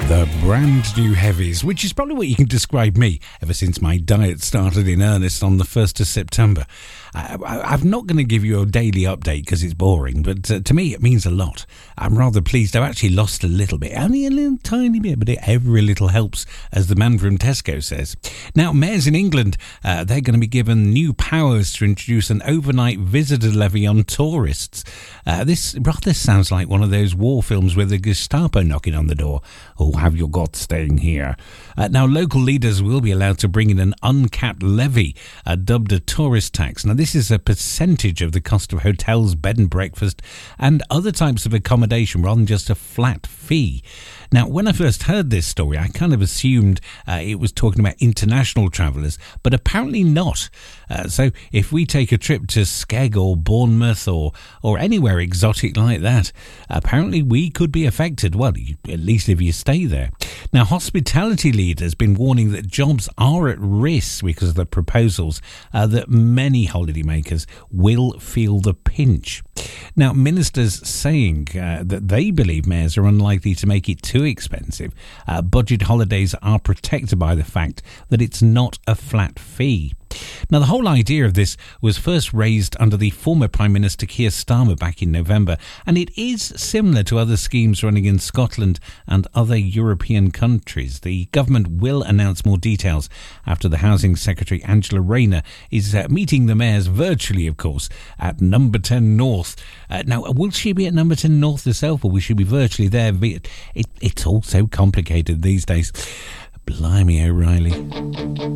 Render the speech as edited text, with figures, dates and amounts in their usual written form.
The brand new heavies, which is probably what you can describe me ever since my diet started in earnest on the 1st of September. I'm not going to give you a daily update because it's boring, but to me it means a lot. I'm rather pleased. I've actually lost a little bit, only a little tiny bit, but every little helps, as the man from Tesco says. Now, mayors in England, they're going to be given new powers to introduce an overnight visitor levy on tourists. This rather sounds like one of those war films with the Gestapo knocking on the door. Oh, have you got staying here? Now, local leaders will be allowed to bring in an uncapped levy, dubbed a tourist tax. Now, this is a percentage of the cost of hotels, bed and breakfast, and other types of accommodation rather than just a flat fee. Now, when I first heard this story, I kind of assumed it was talking about international travellers, but apparently not. So if we take a trip to Skeg or Bournemouth or anywhere exotic like that, apparently we could be affected, well, at least if you stay there. Now, hospitality leaders have been warning that jobs are at risk because of the proposals, that many holidaymakers will feel the pinch. Now, ministers saying that they believe mayors are unlikely to make it too expensive. Budget holidays are protected by the fact that it's not a flat fee. Now, the whole idea of this was first raised under the former Prime Minister Keir Starmer back in November, and it is similar to other schemes running in Scotland and other European countries. The government will announce more details after the Housing Secretary Angela Rayner is meeting the mayors virtually, of course, at Number 10 North. Now, will she be at Number 10 North herself, or will she be virtually there? It's all so complicated these days. Blimey, O'Reilly.